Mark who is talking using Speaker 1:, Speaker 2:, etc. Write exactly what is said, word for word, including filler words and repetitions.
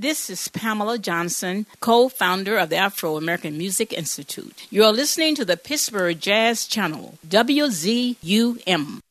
Speaker 1: This is Pamela Johnson, co-founder of the Afro-American Music Institute. You're listening to the Pittsburgh Jazz Channel, W Z U M.